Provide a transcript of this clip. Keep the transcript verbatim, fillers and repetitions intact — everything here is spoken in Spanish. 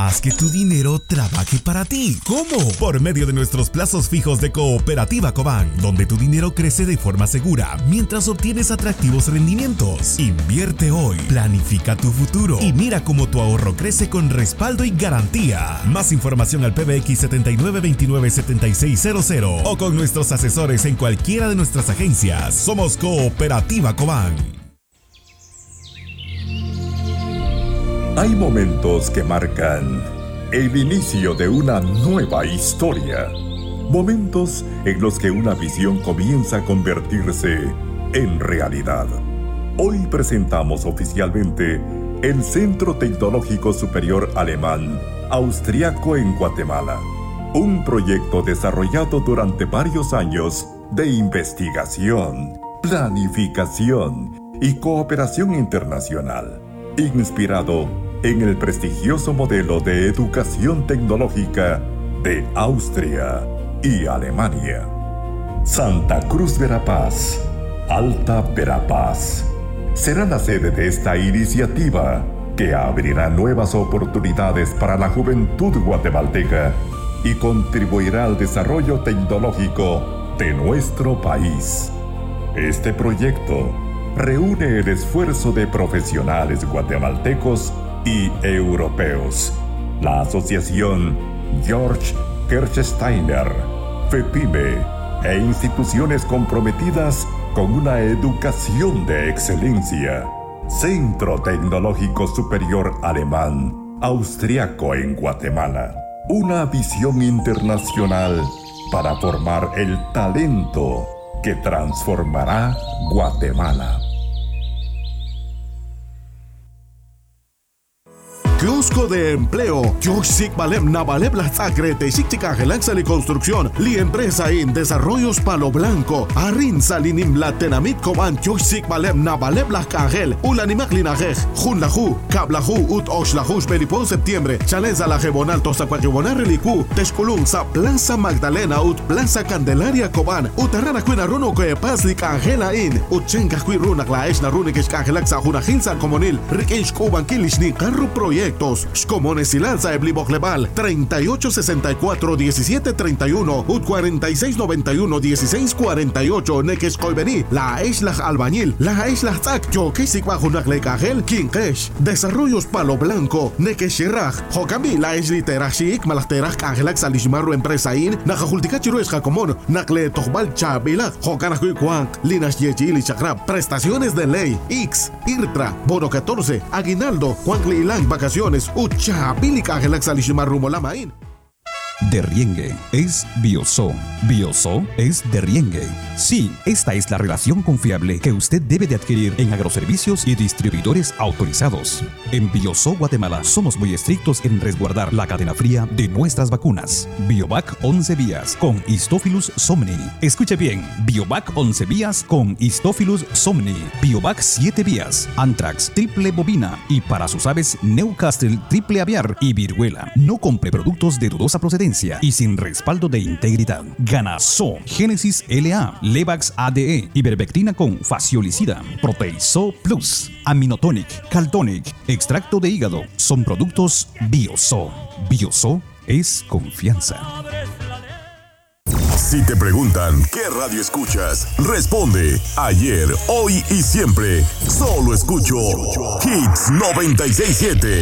Haz que tu dinero trabaje para ti. ¿Cómo? Por medio de nuestros plazos fijos de Cooperativa Cobán, donde tu dinero crece de forma segura mientras obtienes atractivos rendimientos. Invierte hoy, planifica tu futuro y mira cómo tu ahorro crece con respaldo y garantía. Más información al P B X setenta y nueve veintinueve setenta y seis cero cero o con nuestros asesores en cualquiera de nuestras agencias. Somos Cooperativa Cobán. Hay momentos que marcan el inicio de una nueva historia. Momentos en los que una visión comienza a convertirse en realidad. Hoy presentamos oficialmente el Centro Tecnológico Superior Alemán Austriaco en Guatemala. Un proyecto desarrollado durante varios años de investigación, planificación y cooperación internacional, inspirado en el prestigioso modelo de educación tecnológica de Austria y Alemania. Santa Cruz Verapaz, Alta Verapaz, será la sede de esta iniciativa que abrirá nuevas oportunidades para la juventud guatemalteca y contribuirá al desarrollo tecnológico de nuestro país. Este proyecto reúne el esfuerzo de profesionales guatemaltecos y europeos, la asociación Georg Kirchsteiner, FEPIME e instituciones comprometidas con una educación de excelencia. Centro Tecnológico Superior Alemán Austriaco en Guatemala. Una visión internacional para formar el talento que transformará Guatemala. Kiosco de empleo. Yoshik Balem Nabaleb la Sacre de Xichicajelanxa y Construcción. Li empresa en Desarrollos Palo Blanco. Arin Salinim la Tenamit Coman. Yoshik Balem Nabaleb la Cangel. Ulanimak Linajej. Junlahu. Kablahu Ut Oshlahush Belipón Septiembre. Chaleza la Jebonal Tosacuaquibonar Relicu. Texculun Sa Plaza Magdalena Ut Plaza Candelaria Coban. Utarana Cuina Runo que Pazli Cangela in. Uchenka Cuirunak la Eshna Runik Cangelaxa Junajinsa Comunil. Rikensh Kuban Kilishni Carro Proyecto. Comones y Lanza Eblibok Lebal treinta y ocho sesenta y cuatro diecisiete treinta y uno U cuarenta y seis noventa y uno dieciséis cuarenta y ocho Nekesh Koibeni La Eshlach Albañil La Eshlach Zak Yo Kesik Bajunak Lekajel Kinkesh Desarrollos Palo Blanco Nekesh Shiraj Jokami La Eshliterashik Malachterach Angelak Salishmaru Empresa In Nakajultikachirues Jacomon Nakle Tokbal Chabilak Jokanakui Kwank Linas Yechili Chakrab Prestaciones de ley X IRTRA Bono catorce Aguinaldo Juankli Ilang Vacaciones Ucha, Pilica, Gelaxalishima Rumolamain. Derriengue es Bioso. Bioso es Derriengue. Sí, esta es la relación confiable que usted debe de adquirir en agroservicios y distribuidores autorizados. En Bioso Guatemala somos muy estrictos en resguardar la cadena fría de nuestras vacunas. Biovac once vías con Histophilus somni. Escuche bien, Biovac once vías con Histophilus somni. Biovac siete vías, Anthrax triple bovina y para sus aves Newcastle triple aviar y viruela. No compre productos de dudosa procedencia y sin respaldo de integridad. Ganaso, Génesis L A, Levax A D E, Ivermectina con Faciolicida, Proteiso Plus, Aminotonic, Caltonic, extracto de hígado, son productos Bioso. Bioso es confianza. Si te preguntan qué radio escuchas, responde ayer, hoy y siempre. Solo escucho Hits noventa y seis punto siete.